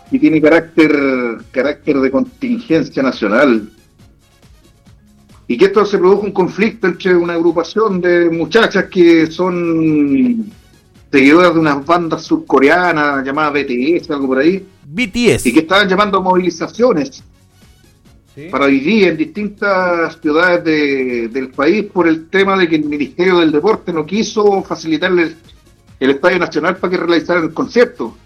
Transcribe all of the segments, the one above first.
y tiene carácter de contingencia nacional. Y que esto se produjo un conflicto entre una agrupación de muchachas que son seguidoras de unas bandas surcoreanas llamadas BTS, algo por ahí. BTS. Y que estaban llamando a movilizaciones, ¿sí?, para hoy día en distintas ciudades del país por el tema de que el Ministerio del Deporte no quiso facilitarle el Estadio Nacional para que realizaran el concierto.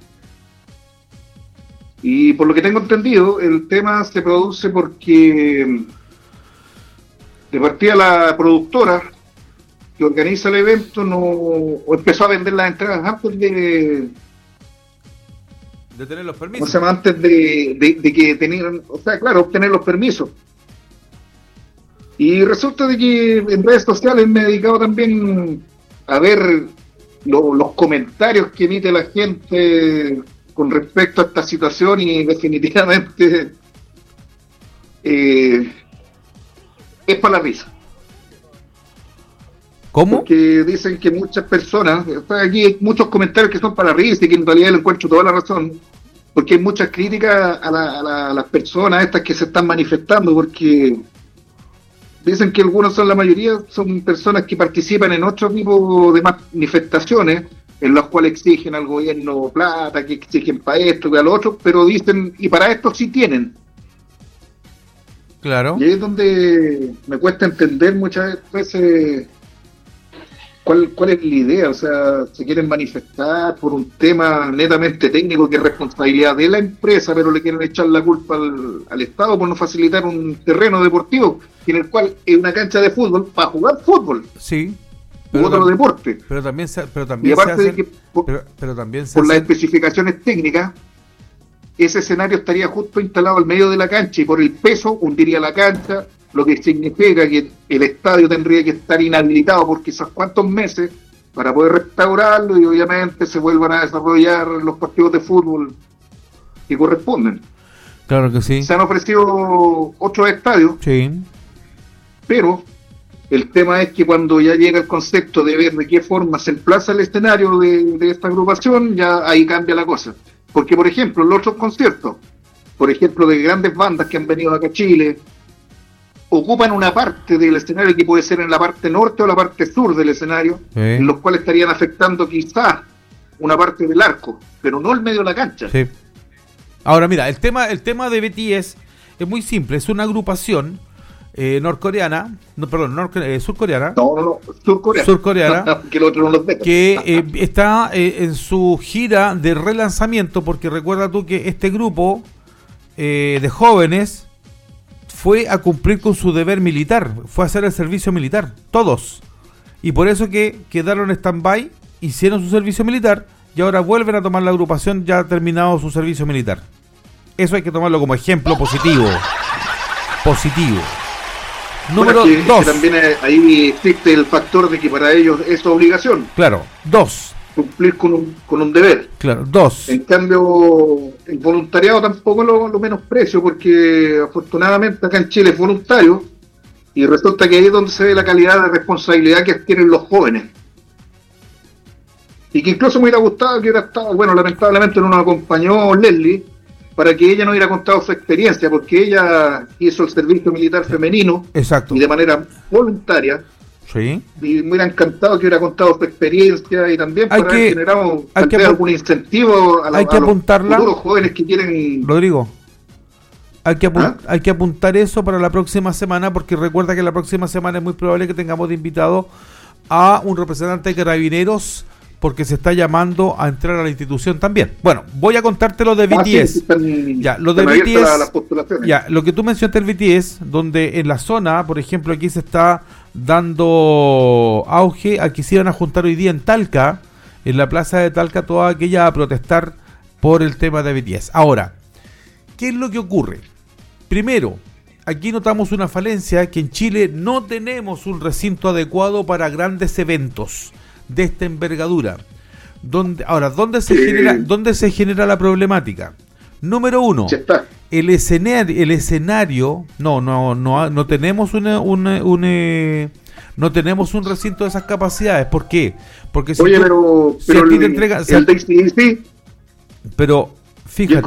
Y por lo que tengo entendido, el tema se produce porque de partida la productora que organiza el evento o empezó a vender las entradas antes de tener los permisos. O sea, antes de que tenían, o sea, claro, obtener los permisos. Y resulta de que en redes sociales me he dedicado también a ver los comentarios que emite la gente con respecto a esta situación, y definitivamente es para la risa. ¿Cómo? Porque dicen que muchas personas, aquí hay muchos comentarios que son para la risa y que en realidad le encuentro toda la razón, porque hay muchas críticas a las personas estas que se están manifestando, porque dicen que algunos la mayoría son personas que participan en otro tipo de manifestaciones, en las cuales exigen al gobierno plata, que exigen para esto, para lo otro, pero dicen, y para esto sí tienen. Claro. Y ahí es donde me cuesta entender muchas veces cuál es la idea. O sea, se quieren manifestar por un tema netamente técnico que es responsabilidad de la empresa, pero le quieren echar la culpa al Estado por no facilitar un terreno deportivo en el cual es una cancha de fútbol para jugar fútbol. Sí. U otro deporte. Pero también y aparte de que pero también por las especificaciones técnicas, ese escenario estaría justo instalado al medio de la cancha y por el peso hundiría la cancha, lo que significa que el estadio tendría que estar inhabilitado por quizás cuantos meses para poder restaurarlo y obviamente se vuelvan a desarrollar los partidos de fútbol que corresponden. Claro que sí. Se han ofrecido otros estadios, sí, pero el tema es que cuando ya llega el concepto de ver de qué forma se emplaza el escenario de esta agrupación, ya ahí cambia la cosa. Porque, por ejemplo, los otros conciertos, por ejemplo, de grandes bandas que han venido acá a Chile, ocupan una parte del escenario que puede ser en la parte norte o la parte sur del escenario, sí, en los cuales estarían afectando quizás una parte del arco, pero no el medio de la cancha. Sí. Ahora, mira, el tema de BTS es muy simple, es una agrupación surcoreana, que, el otro no los deja. Que está en su gira de relanzamiento, porque recuerda tú que este grupo de jóvenes fue a cumplir con su deber militar, fue a hacer el servicio militar, todos, y por eso que quedaron en stand-by, hicieron su servicio militar y ahora vuelven a tomar la agrupación ya terminado su servicio militar. Eso hay que tomarlo como ejemplo positivo. Número 2. También ahí existe el factor de que para ellos es obligación. Claro. 2. Cumplir con un deber. Claro. 2. En cambio, el voluntariado tampoco lo menosprecio, porque afortunadamente acá en Chile es voluntario y resulta que ahí es donde se ve la calidad de responsabilidad que adquieren los jóvenes. Y que incluso me hubiera gustado que hubiera estado, bueno, lamentablemente no nos acompañó Leslie, para que ella nos hubiera contado su experiencia, porque ella hizo el servicio militar femenino. Exacto. Y de manera voluntaria. Sí. Y me hubiera encantado que hubiera contado su experiencia y también para haber generado algún incentivo a los futuros jóvenes que quieren. Rodrigo, hay que apuntar eso para la próxima semana, porque recuerda que la próxima semana es muy probable que tengamos de invitado a un representante de Carabineros, porque se está llamando a entrar a la institución también. Bueno, voy a contarte lo de BTS. Lo de BTS, lo que tú mencionaste, el BTS, donde en la zona, por ejemplo, aquí se está dando auge a que se iban a juntar hoy día en Talca, en la plaza de Talca, toda aquella a protestar por el tema de BTS. Ahora, ¿qué es lo que ocurre? Primero, aquí notamos una falencia, que en Chile no tenemos un recinto adecuado para grandes eventos de esta envergadura. ¿Dónde se genera la problemática? Número 1, el escenario, no tenemos no tenemos un recinto de esas capacidades. ¿Por qué? Porque si a ti te entregan, pero fíjate,